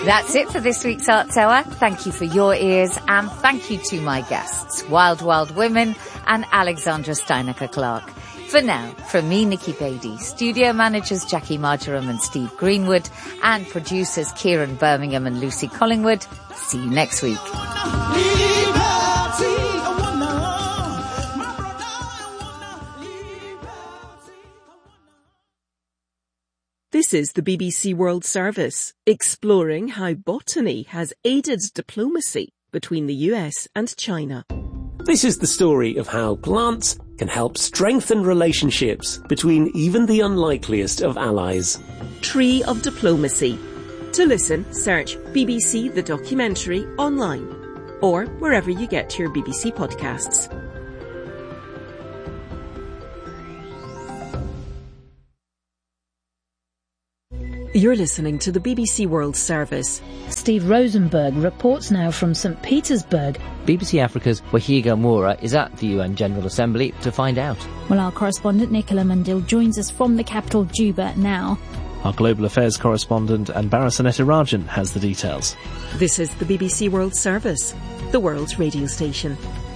That's it for this week's Arts Hour. Thank you for your ears, and thank you to my guests, Wild Wild Women and Alexandra Steinecker-Clark. For now, from me, Nikki Beattie, studio managers Jackie Marjoram and Steve Greenwood, and producers Kieran Birmingham and Lucy Collingwood, see you next week. This is the BBC World Service, exploring how botany has aided diplomacy between the US and China. This is the story of how plants can help strengthen relationships between even the unlikeliest of allies. Tree of Diplomacy. To listen, search BBC The Documentary online or wherever you get your BBC podcasts. You're listening to the BBC World Service. Steve Rosenberg reports now from St. Petersburg. BBC Africa's Wahiga Moura is at the UN General Assembly to find out. Well, our correspondent Nicola Mundil joins us from the capital Juba now. Our Global Affairs correspondent Anbara Sanetarajan has the details. This is the BBC World Service, the world's radio station.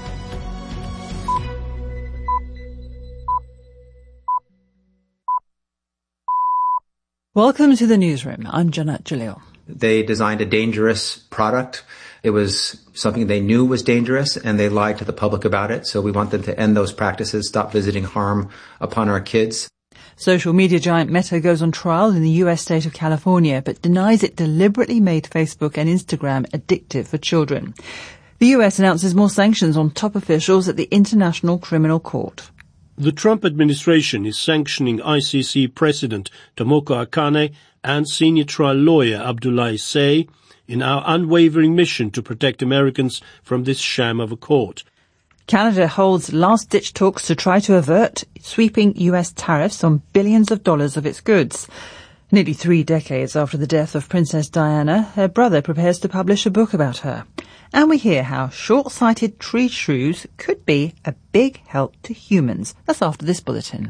Welcome to the newsroom. I'm Janet Jalil. They designed a dangerous product. It was something they knew was dangerous, and they lied to the public about it. So we want them to end those practices, stop visiting harm upon our kids. Social media giant Meta goes on trial in the US state of California, but denies it deliberately made Facebook and Instagram addictive for children. The US announces more sanctions on top officials at the International Criminal Court. The Trump administration is sanctioning ICC President Tomoko Akane and senior trial lawyer Abdoulaye Seye in our unwavering mission to protect Americans from this sham of a court. Canada holds last-ditch talks to try to avert sweeping US tariffs on billions of dollars of its goods. Nearly 3 decades after the death of Princess Diana, her brother prepares to publish a book about her. And we hear how short-sighted tree shrews could be a big help to humans. That's after this bulletin.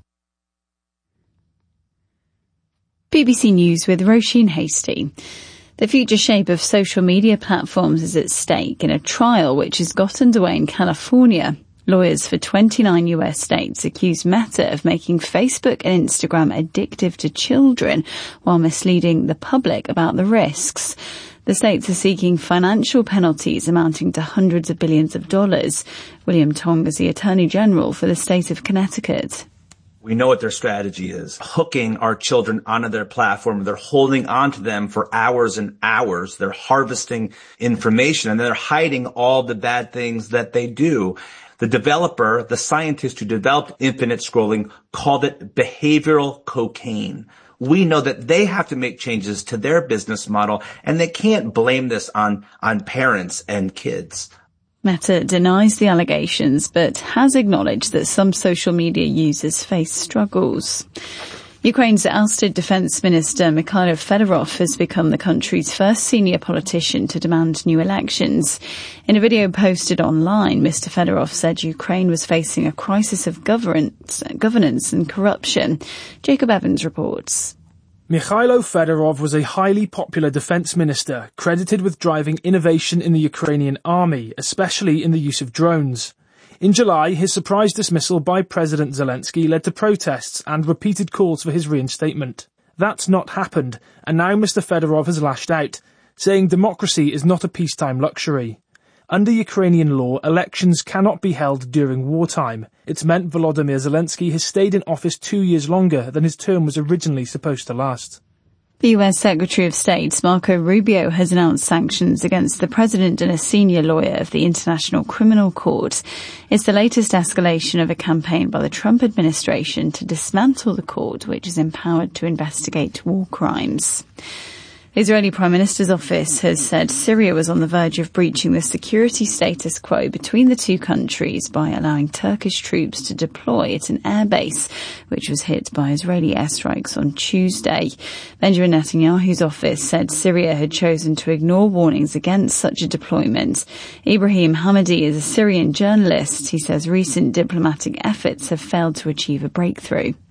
BBC News with Roisin Hastie. The future shape of social media platforms is at stake in a trial which has got underway in California. Lawyers for 29 US states accuse Meta of making Facebook and Instagram addictive to children while misleading the public about the risks. The states are seeking financial penalties amounting to hundreds of billions of dollars. William Tong is the Attorney General for the state of Connecticut. We know what their strategy is. Hooking our children onto their platform. They're holding onto them for hours and hours. They're harvesting information, and they're hiding all the bad things that they do. The developer, the scientist who developed infinite scrolling, called it behavioral cocaine. We know that they have to make changes to their business model, and they can't blame this on parents and kids. Meta denies the allegations, but has acknowledged that some social media users face struggles. Ukraine's ousted Defence Minister Mikhailo Fedorov has become the country's first senior politician to demand new elections. In a video posted online, Mr. Fedorov said Ukraine was facing a crisis of governance and corruption. Jacob Evans reports. Mikhailo Fedorov was a highly popular defence minister, credited with driving innovation in the Ukrainian army, especially in the use of drones. In July, his surprise dismissal by President Zelensky led to protests and repeated calls for his reinstatement. That's not happened, and now Mr. Fedorov has lashed out, saying democracy is not a peacetime luxury. Under Ukrainian law, elections cannot be held during wartime. It's meant Volodymyr Zelensky has stayed in office 2 years longer than his term was originally supposed to last. The US Secretary of State, Marco Rubio, has announced sanctions against the president and a senior lawyer of the International Criminal Court. It's the latest escalation of a campaign by the Trump administration to dismantle the court, which is empowered to investigate war crimes. The Israeli Prime Minister's office has said Syria was on the verge of breaching the security status quo between the two countries by allowing Turkish troops to deploy at an airbase, which was hit by Israeli airstrikes on Tuesday. Benjamin Netanyahu's office said Syria had chosen to ignore warnings against such a deployment. Ibrahim Hamidi is a Syrian journalist. He says recent diplomatic efforts have failed to achieve a breakthrough.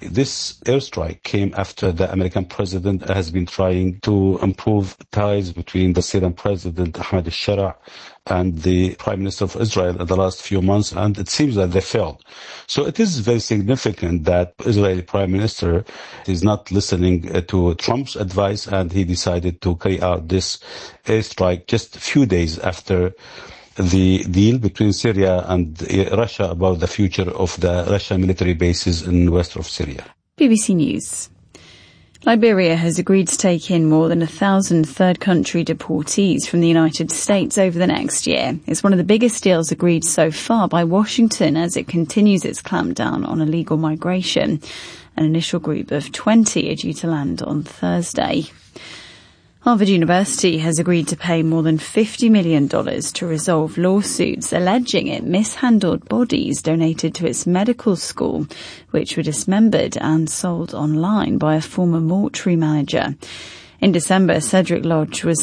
This airstrike came after the American president has been trying to improve ties between the Syrian president Ahmed al-Shara and the Prime Minister of Israel in the last few months, and it seems that they failed. So it is very significant that Israeli Prime Minister is not listening to Trump's advice, and he decided to carry out this airstrike just a few days after the deal between Syria and Russia about the future of the Russian military bases in west of Syria. BBC News. Liberia has agreed to take in more than 1,000 third country deportees from the United States over the next year. It's one of the biggest deals agreed so far by Washington as it continues its clampdown on illegal migration. An initial group of 20 are due to land on Thursday. Harvard University has agreed to pay more than $50 million to resolve lawsuits alleging it mishandled bodies donated to its medical school, which were dismembered and sold online by a former mortuary manager. In December, Cedric Lodge was